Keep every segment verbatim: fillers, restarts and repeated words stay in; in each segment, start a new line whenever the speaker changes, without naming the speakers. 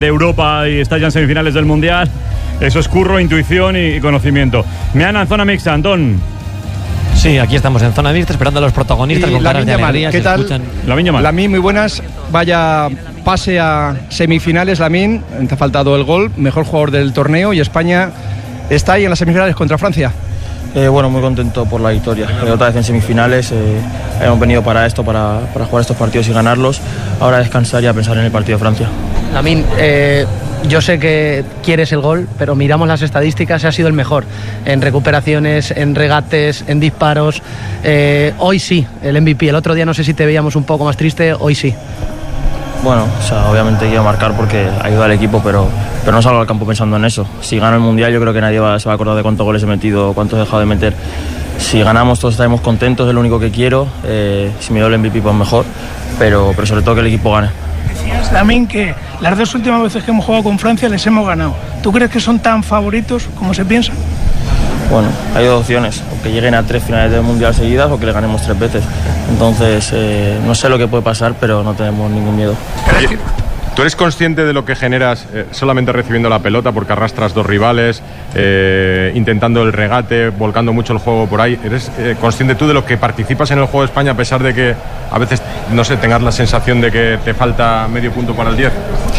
de Europa y está ya en semifinales del Mundial. Eso es curro, intuición y, y conocimiento. Meana en zona mixta, Antón.
Sí, aquí estamos en zona mixta esperando a los protagonistas
y
con caras de alegría.
¿Qué tal?
Lamine Yamal.
Lamine, muy buenas. Vaya pase a semifinales, Lamine. Te ha faltado el gol, mejor jugador del torneo y España está ahí en las semifinales contra Francia.
Eh, bueno, muy contento por la victoria. Eh, otra vez en semifinales, eh, hemos venido para esto, para, para jugar estos partidos y ganarlos. Ahora descansar y a pensar en el partido de Francia.
Lamine, eh, yo sé que quieres el gol, pero miramos las estadísticas, ha sido el mejor en recuperaciones, en regates, en disparos. Eh, hoy sí, el M V P. El otro día no sé si te veíamos un poco más triste, hoy sí.
Bueno, o sea, obviamente quiero marcar porque ayuda al equipo, pero, pero no salgo al campo pensando en eso. Si gano el Mundial yo creo que nadie va, se va a acordar de cuántos goles he metido o cuántos he dejado de meter. Si ganamos todos estaremos contentos, es lo único que quiero. Eh, si me doy el M V P pues mejor, pero, pero sobre todo que el equipo gane.
Decías, Lamine, que las dos últimas veces que hemos jugado con Francia les hemos ganado. ¿Tú crees que son tan favoritos como se piensa?
Bueno, hay dos opciones, o que lleguen a tres finales del Mundial seguidas o que le ganemos tres veces. Entonces, eh, no sé lo que puede pasar, pero no tenemos ningún miedo.
Oye, ¿tú eres consciente de lo que generas eh, solamente recibiendo la pelota porque arrastras dos rivales, eh, intentando el regate, volcando mucho el juego por ahí? ¿Eres eh, consciente tú de lo que participas en el juego de España a pesar de que a veces, no sé, tengas la sensación de que te falta medio punto para el diez?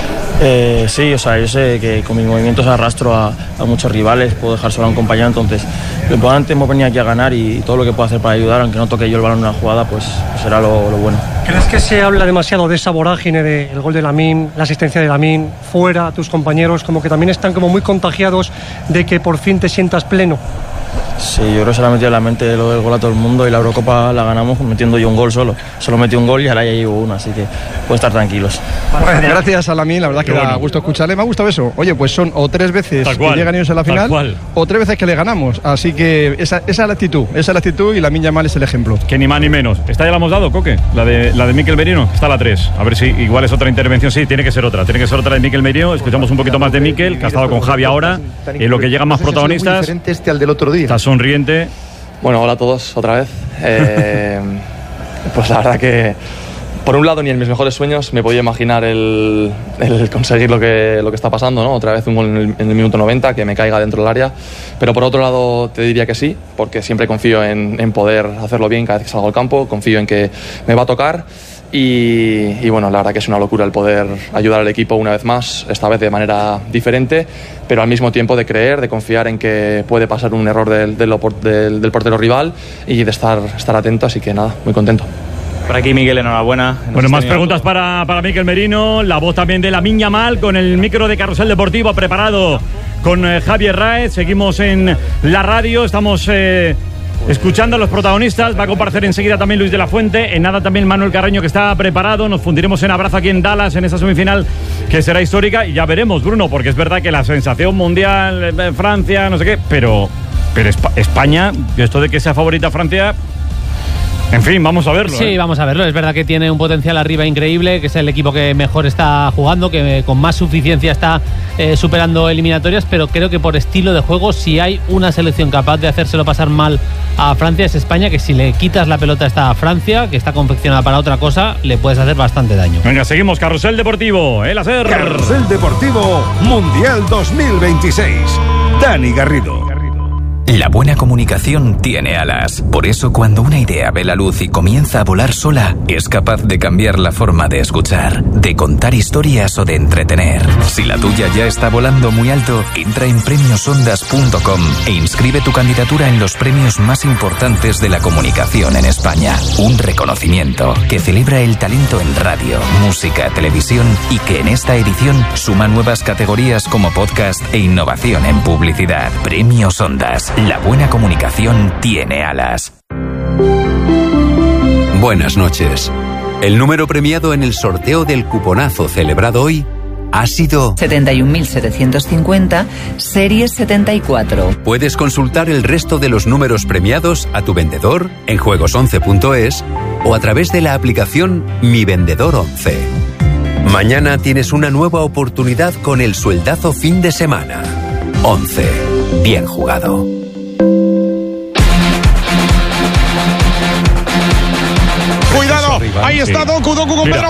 Eh, sí, o sea, yo sé que con mis movimientos arrastro a, a muchos rivales, puedo dejar solo a un compañero, entonces lo importante hemos venido aquí a ganar y todo lo que puedo hacer para ayudar, aunque no toque yo el balón en una jugada, pues será lo, lo bueno.
¿Crees que se habla demasiado de esa vorágine del gol de Lamine, la asistencia de Lamine, fuera, tus compañeros, como que también están como muy contagiados de que por fin te sientas pleno?
Sí, yo creo que se la ha metido en la mente lo del gol a todo el mundo y la Eurocopa la ganamos metiendo yo un gol solo. Solo metí un gol y ahora ya llevo uno, así que pueden estar tranquilos.
Bueno, gracias a Lamine, la verdad que da gusto escucharle. Me ha gustado eso. Oye, pues son o tres veces que llegan ellos a la final o tres veces que le ganamos. Así que esa, esa es la actitud, esa es la actitud y Lamine Yamal es el ejemplo.
Que ni más ni menos. ¿Esta ya la hemos dado, Coque? La de, la de Mikel Merino. Está la tres. A ver si igual es otra intervención. Sí, tiene que ser otra. Tiene que ser otra de Mikel Merino. Escuchamos un poquito más de Mikel, que ha estado con Javi ahora. Y en lo que llegan más protagonistas.
Diferente este al del otro día.
Está sonriente.
Bueno, hola a todos otra vez. Eh, pues la verdad que, por un lado, ni en mis mejores sueños me podía imaginar el, el conseguir lo que, lo que está pasando, ¿no? Otra vez un gol en el, en el minuto noventa, que me caiga dentro del área. Pero por otro lado, te diría que sí, porque siempre confío en, en poder hacerlo bien cada vez que salgo al campo, confío en que me va a tocar. Y, y bueno, la verdad que es una locura el poder ayudar al equipo una vez más, esta vez de manera diferente, pero al mismo tiempo de creer, de confiar en que puede pasar un error del, del, del, del portero rival y de estar, estar atento, así que nada, muy contento.
Por aquí, Miguel, enhorabuena. Nos
bueno, más preguntas para, para Mikel Merino, la voz también de Lamine Yamal con el micro de Carrusel Deportivo preparado con eh, Javier Raez. Seguimos en la radio, estamos... Eh, escuchando a los protagonistas, va a comparecer enseguida también Luis de la Fuente, en nada también Manuel Carreño, que está preparado. Nos fundiremos en abrazo aquí en Dallas en esa semifinal que será histórica y ya veremos, Bruno, porque es verdad que la sensación mundial, eh, Francia, no sé qué, pero, pero España, esto de que sea favorita Francia, en fin, vamos a verlo.
Sí,
¿eh?
vamos a verlo. Es verdad que tiene un potencial arriba increíble, que es el equipo que mejor está jugando, que con más suficiencia está eh, superando eliminatorias, pero creo que por estilo de juego, si hay una selección capaz de hacérselo pasar mal a Francia, es España, que si le quitas la pelota a esta Francia, que está confeccionada para otra cosa, le puedes hacer bastante daño.
Venga, seguimos. Carrusel Deportivo, el hacer.
Carrusel Deportivo Mundial dos mil veintiséis. Dani Garrido.
La buena comunicación tiene alas. Por eso, cuando una idea ve la luz y comienza a volar sola, es capaz de cambiar la forma de escuchar, de contar historias o de entretener. Si la tuya ya está volando muy alto, entra en premios ondas punto com e inscribe tu candidatura en los premios más importantes de la comunicación en España. Un reconocimiento que celebra el talento en radio, música, televisión y que en esta edición suma nuevas categorías como podcast e innovación en publicidad. Premios Ondas. La buena comunicación tiene alas.
Buenas noches. El número premiado en el sorteo del cuponazo celebrado hoy ha sido
setenta y un mil setecientos cincuenta, serie setenta y cuatro.
Puedes consultar el resto de los números premiados a tu vendedor en juegos once punto es o a través de la aplicación Mi Vendedor once. Mañana tienes una nueva oportunidad con el sueldazo fin de semana. once. Bien jugado.
Cuidado, ahí está Doku, Doku con Pedro